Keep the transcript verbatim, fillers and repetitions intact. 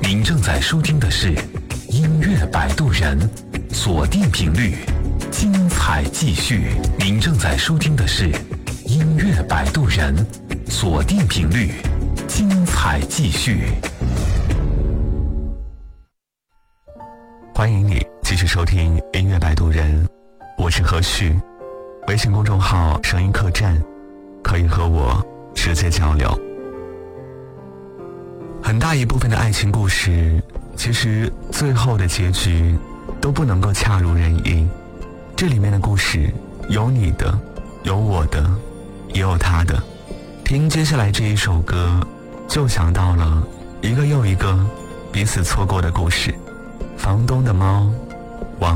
您正在收听的是音乐摆渡人，锁定频率，精彩继续。您正在收听的是音乐摆渡人，锁定频率，精彩继续。 欢迎你继续收听音乐摆渡人，我是何旭。微信公众号声音客栈，可以和我直接交流。很大一部分的爱情故事，其实最后的结局都不能够恰如人意。这里面的故事有你的，有我的，也有他的。听接下来这一首歌，就想到了一个又一个彼此错过的故事。房东的猫